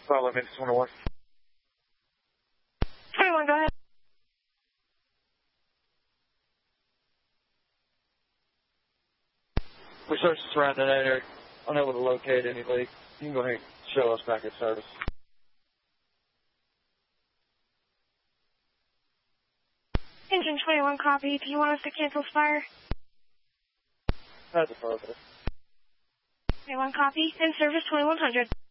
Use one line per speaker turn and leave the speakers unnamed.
Follow me, 21.
21, go ahead.
We searched the surrounding area, unable to locate any leak. You can go ahead and show us back at service.
Engine 21, copy. Do you want us to cancel fire?
That's affirmative.
21, copy. In service 2100.